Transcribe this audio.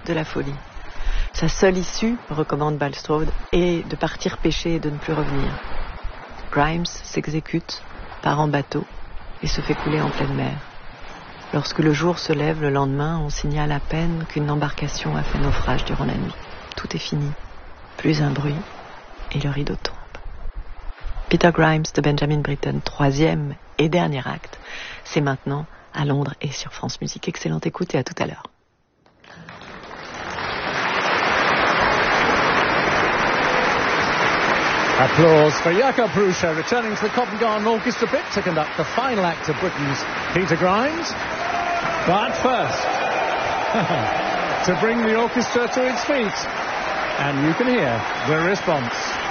de la folie. Sa seule issue, recommande Bulstrode, est de partir pêcher et de ne plus revenir. Grimes s'exécute, part en bateau et se fait couler en pleine mer. Lorsque le jour se lève le lendemain, on signale à peine qu'une embarcation a fait naufrage durant la nuit. Tout est fini. Plus un bruit et le rideau tombe. Peter Grimes de Benjamin Britten, 3e et dernier acte. C'est maintenant à Londres et sur France Musique. Excellente écoute et à tout à l'heure. Applause for Jakob Bruscher returning to the Covent Garden Orchestra pit to conduct the final act of Britain's Peter Grimes. But first, to bring the orchestra to its feet, and you can hear the response.